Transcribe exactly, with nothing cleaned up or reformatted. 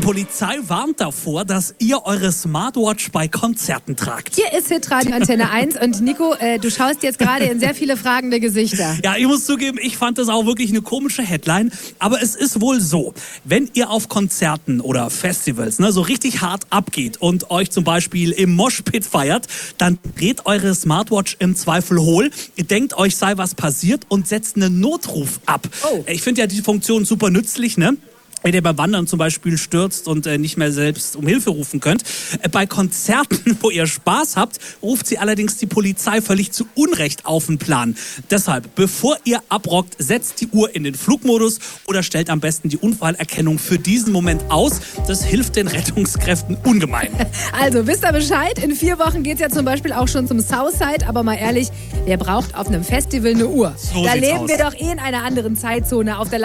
Die Polizei warnt davor, dass ihr eure Smartwatch bei Konzerten tragt. Hier ist Hitradio Antenne eins und Nico, äh, du schaust jetzt gerade in sehr viele fragende Gesichter. Ja, ich muss zugeben, ich fand das auch wirklich eine komische Headline. Aber es ist wohl so, wenn ihr auf Konzerten oder Festivals ne, so richtig hart abgeht und euch zum Beispiel im Moshpit feiert, dann dreht eure Smartwatch im Zweifel hohl. Ihr denkt, euch sei was passiert und setzt einen Notruf ab. Oh. Ich finde ja die Funktion super nützlich, ne? Wenn ihr beim Wandern zum Beispiel stürzt und äh, nicht mehr selbst um Hilfe rufen könnt. Äh, bei Konzerten, wo ihr Spaß habt, ruft sie allerdings die Polizei völlig zu Unrecht auf den Plan. Deshalb, bevor ihr abrockt, setzt die Uhr in den Flugmodus oder stellt am besten die Unfallerkennung für diesen Moment aus. Das hilft den Rettungskräften ungemein. Also, wisst ihr Bescheid? In vier Wochen geht's ja zum Beispiel auch schon zum Southside. Aber mal ehrlich, wer braucht auf einem Festival eine Uhr? So da sieht's leben aus. wir doch eh in einer anderen Zeitzone. Auf der